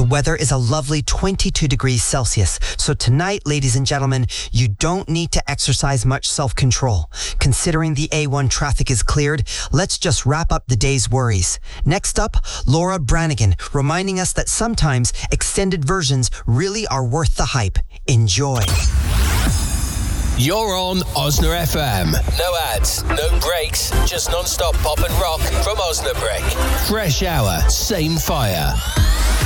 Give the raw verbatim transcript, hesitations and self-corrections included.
weather is a lovely twenty-two degrees Celsius. So tonight, ladies and gentlemen, you don't need to exercise much self-control. Considering the A one traffic is cleared, let's just wrap up the day's worries. Next up, Laura Branigan, reminding us that sometimes extended versions really are worth the hype. Enjoy. You're on Osna F M. No ads, no breaks, just non-stop pop and rock from Osnabrück. Fresh hour, same fire.